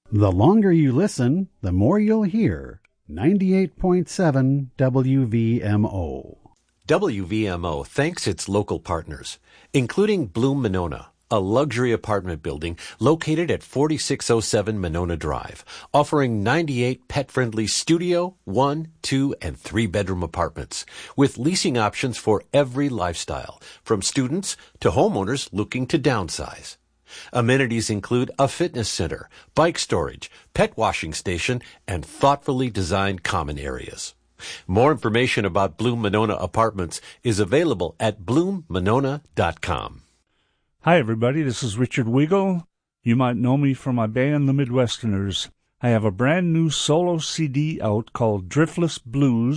The longer you listen, the more you'll hear. 98.7 WVMO. WVMO thanks its local partners, including Bloom Monona, a luxury apartment building located at 4607 Monona Drive, offering 98 pet-friendly studio, 1, 2, and 3-bedroom apartments, with leasing options for every lifestyle, from students to homeowners looking to downsize. Amenities include a fitness center, bike storage, pet washing station, and thoughtfully designed common areas. More information about Bloom Monona Apartments is available at bloommonona.com. Hi, everybody. This is Richard Wiegel. You might know me from my band, The Midwesterners. I have a brand new solo CD out called Driftless Blues.